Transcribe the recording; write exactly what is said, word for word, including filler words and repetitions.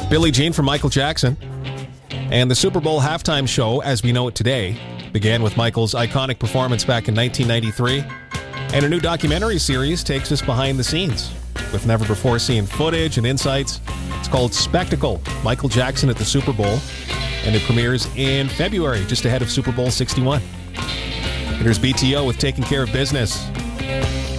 Billie Jean from Michael Jackson. And the Super Bowl halftime show, as we know it today, began with Michael's iconic performance back in nineteen ninety-three. And a new documentary series takes us behind the scenes with never-before-seen footage and insights. It's called Spectacle, Michael Jackson at the Super Bowl. And it premieres in February, just ahead of Super Bowl sixty-one. Here's B T O with Taking Care of Business.